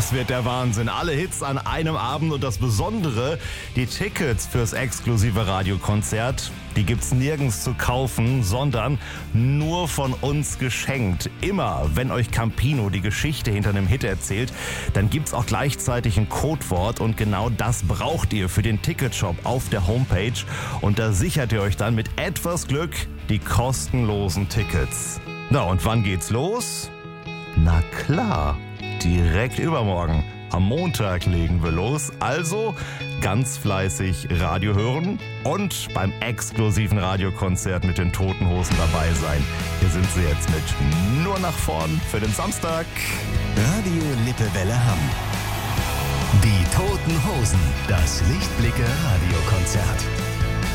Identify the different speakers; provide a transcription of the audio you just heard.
Speaker 1: Das wird der Wahnsinn. Alle Hits an einem Abend und das Besondere, die Tickets fürs exklusive Radiokonzert, die gibt's nirgends zu kaufen, sondern nur von uns geschenkt. Immer, wenn euch Campino die Geschichte hinter einem Hit erzählt, dann gibt's auch gleichzeitig ein Codewort und genau das braucht ihr für den Ticketshop auf der Homepage und da sichert ihr euch dann mit etwas Glück die kostenlosen Tickets. Na und wann geht's los? Na klar, direkt übermorgen. Am Montag legen wir los, also ganz fleißig Radio hören und beim exklusiven Radiokonzert mit den Toten Hosen dabei sein. Hier sind sie jetzt mit Nur nach vorn für den Samstag.
Speaker 2: Radio Lippewelle Hamm. Die Toten Hosen, das Lichtblicke Radiokonzert.